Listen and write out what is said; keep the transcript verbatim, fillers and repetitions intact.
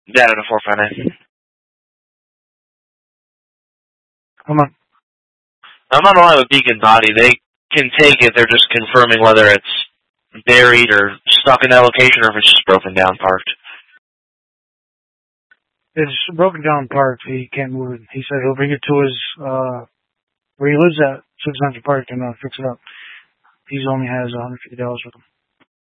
Data to four five nine. Come on. I'm on the line with Beacon Body. They can take it. They're just confirming whether it's buried or stuck in that location or if it's just broken down, parked. It's broken down parked. He can't move it. He said he'll bring it to his, uh, where he lives at, six hundred Park, and uh, fix it up. He only has one hundred fifty dollars with him.